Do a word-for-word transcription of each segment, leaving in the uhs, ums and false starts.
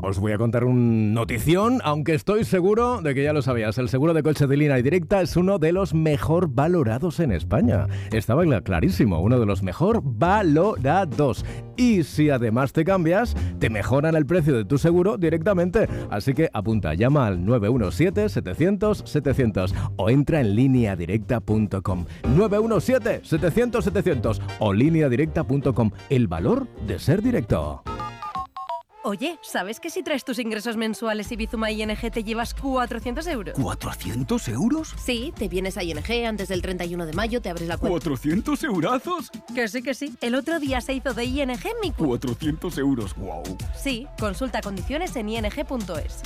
os voy a contar un notición, aunque estoy seguro de que ya lo sabías. El seguro de coche de Línea Directa es uno de los mejor valorados en España. Estaba clarísimo, uno de los mejor valorados. Y si además te cambias, te mejoran el precio de tu seguro directamente. Así que apunta, llama al nueve uno siete, setecientos, setecientos o entra en línea directa punto com. nueve uno siete, setecientos, setecientos o línea directa punto com. El valor de ser directo. Oye, ¿sabes que si traes tus ingresos mensuales y Bizuma I N G te llevas cuatrocientos euros? ¿cuatrocientos euros? Sí, te vienes a I N G antes del treinta y uno de mayo, te abres la cuenta. ¿cuatrocientos eurazos? Que sí, que sí. El otro día se hizo de I N G mi cu... cuatrocientos euros, wow. Sí, consulta condiciones en i n g punto es.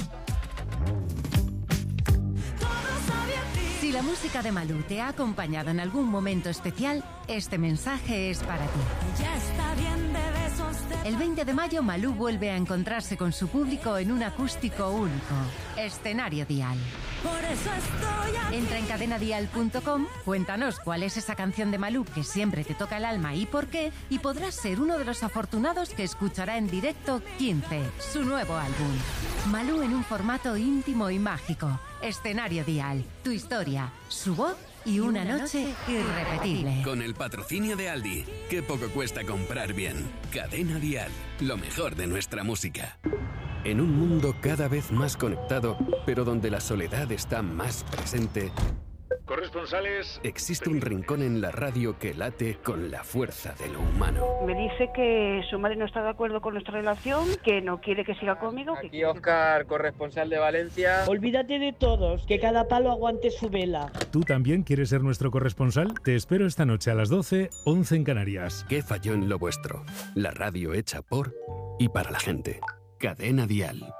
Si la música de Malú te ha acompañado en algún momento especial, este mensaje es para ti. Ya está bien de besos de... El veinte de mayo Malú vuelve a encontrarse con su público en un acústico único. Escenario Dial. Por eso estoy aquí. Entra en cadena dial punto com, cuéntanos cuál es esa canción de Malú que siempre te toca el alma y por qué, y podrás ser uno de los afortunados que escuchará en directo quince, su nuevo álbum. Malú en un formato íntimo y mágico. Escenario Dial, tu historia, su voz y una noche irrepetible. Con el patrocinio de Aldi, qué poco cuesta comprar bien. Cadena Dial, lo mejor de nuestra música. En un mundo cada vez más conectado, pero donde la soledad está más presente, corresponsales, existe un rincón en la radio que late con la fuerza de lo humano. Me dice que su madre no está de acuerdo con nuestra relación, que no quiere que siga conmigo. Aquí que... Óscar, corresponsal de Valencia. Olvídate de todos, que cada palo aguante su vela. ¿Tú también quieres ser nuestro corresponsal? Te espero esta noche a las doce, once en Canarias. ¿Qué falló en lo vuestro? La radio hecha por y para la gente. Cadena Dial.